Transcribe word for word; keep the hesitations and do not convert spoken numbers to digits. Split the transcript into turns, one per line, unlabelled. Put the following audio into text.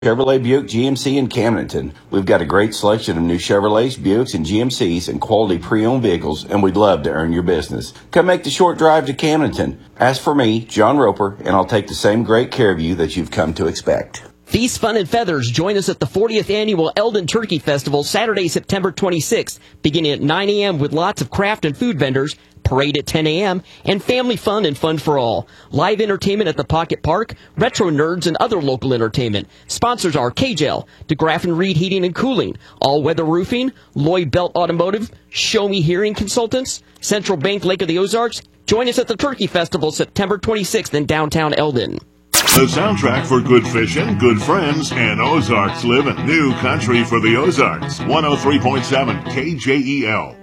Chevrolet Buick G M C in Camdenton. We've got a great selection of new Chevrolets, Buicks, and G M Cs and quality pre-owned vehicles, and we'd love to earn your business. Come make the short drive to Camdenton. Ask for me, John Roper, and I'll take the same great care of you that you've come to expect.
Feast, Fun, and Feathers. Join us at the fortieth Annual Eldon Turkey Festival, Saturday, September twenty-sixth, beginning at nine a.m. with lots of craft and food vendors, parade at ten a.m., and family fun and fun for all. Live entertainment at the Pocket Park, retro nerds, and other local entertainment. Sponsors are K J E L, DeGraff and Reed Heating and Cooling, All Weather Roofing, Lloyd Belt Automotive, Show Me Hearing Consultants, Central Bank Lake of the Ozarks. Join us at the Turkey Festival, September twenty-sixth in downtown Eldon.
The soundtrack for good fishing, good friends, and Ozarks living. New country for the Ozarks. one oh three point seven K J E L.